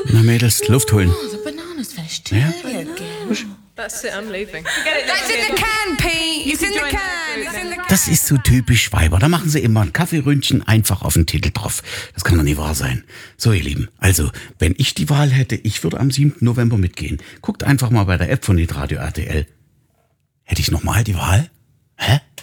Na Mädels, Luft holen. Oh, the bananas vegetarian. Ja? That's it, I'm leaving. It's in the can, Pete. It's in the can. It's in the can. Das ist so typisch Weiber. Da machen sie immer ein Kaffeeründchen einfach auf den Titel drauf. Das kann doch nicht wahr sein. So, ihr Lieben, also, wenn ich die Wahl hätte, ich würde am 7. November mitgehen. Guckt einfach mal bei der App von Hitradio RTL. Hätte ich nochmal die Wahl? Hä?